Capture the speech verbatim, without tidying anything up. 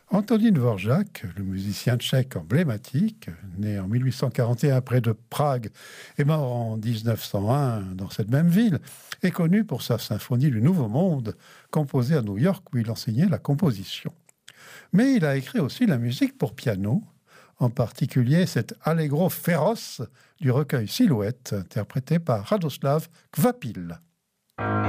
Antonín Dvořák, le musicien tchèque emblématique, né en mille huit cent quarante et un près de Prague et mort en dix-neuf cent un dans cette même ville, est connu pour sa symphonie du Nouveau Monde, composée à New York où il enseignait la composition. Mais il a écrit aussi la musique pour piano, en particulier cet allegro féroce du recueil Silhouette, interprété par Radoslav Kvapil.